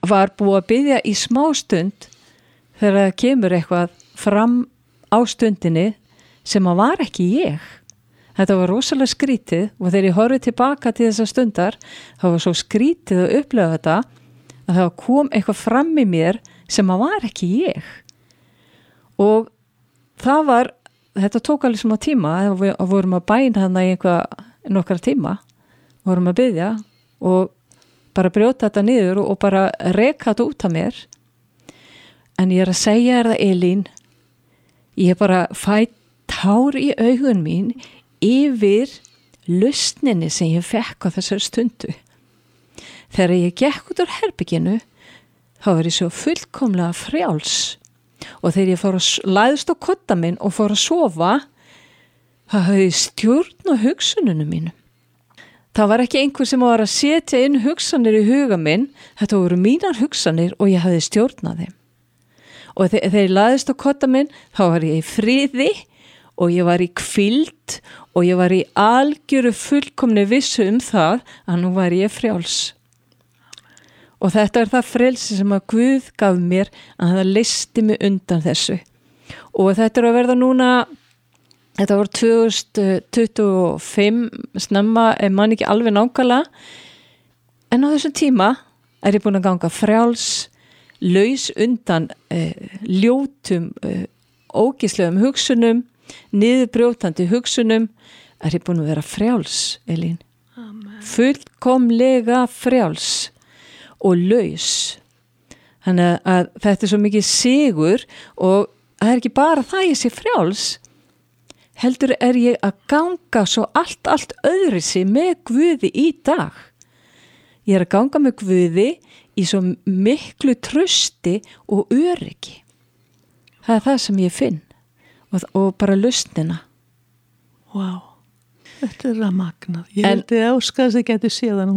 var búið að biðja í smástund þegar það kemur eitthvað fram á stundinni sem að var ekki ég. Þetta var rosalega skrítið og þegar ég horfði tilbaka til þessar stundar þá var svo skrítið að upplifa þetta að það kom eitthvað fram í mér sem að var ekki ég. Og þetta tók alveg svona tíma við vorum að bæna þarna í nokkra tíma, vorum að biðja og bara brjóta þetta niður og bara reka þetta út af mér. En ég að segja það, Elín, ég bara fæ tár í augun mín yfir lausninni sem ég fekk á þessari stundu. Þegar ég gekk út úr herbygginu, þá var ég svo fullkomlega frjáls. Og þegar ég læðist á kodda minn og fór að sofa, það hafði stjórn á hugsununum mínum. Það var ekki einhver sem var að setja inn hugsanir í huga minn, þetta voru mínar hugsanir og ég hafði stjórnað þeim. Og þegar ég læðist á kodda minn, þá var ég í friði og ég var í hvíld og ég var í algjöru fullkomni vissu það að nú var ég frjáls. Og þetta það frelsi sem að Guð gaf mér að það leysti mig undan þessu. Og þetta að verða núna, þetta var 2025 snemma, man ekki alveg nákvæmlega, en á þessum tíma ég búin að ganga frjáls, laus undan ljótum, ógeðslegum hugsunum, niðurbrjótandi hugsunum, ég búin að vera frjáls, Elín. Amen. Fullkomlega frjáls og laus. Þannig að þetta svo mikið sigur og það ekki bara það ég sé frjáls, heldur ég að ganga svo allt öðruvísi með Guði í dag. Ég að ganga með Guði í svo miklu trausti og öryggi. Það það sem ég finn og bara lausnina. Vá, þetta að magnað. Ég vildi áska þess að geti séðan,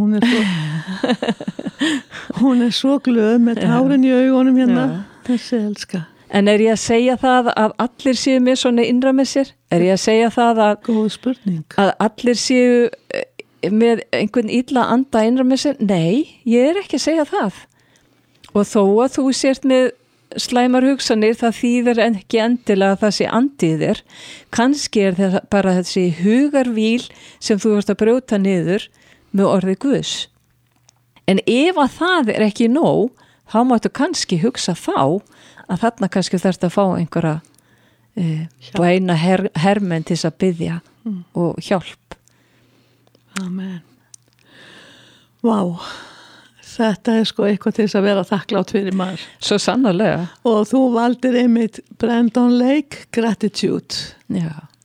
hún svo glöð með tárin í augunum hérna, þessi elska. En ég að segja það að allir séu mér svona innra með sér? Ég að segja það að góð spurning. Að allir séu með einhvern illa anda innra með sér? Nei, ég ekki að segja það. Og þó að þú sért með slæmar hugsanir, það þýðir ekki endilega að það sé andiðir. Kannski það bara þessi hugarvíl sem þú varst að brjóta niður með orði Guðs. En ef að það ekki nóg, þá máttu kannski hugsa þá að þarna kannski þarfst að fá einhverja bæna hermenn til að biðja og hjálp. Amen. Vá, þetta sko eitthvað til þess að vera þakklátt fyrir maður. Svo sannarlega. Og þú valdir einmitt Brandon Lake, Gratitude. Já.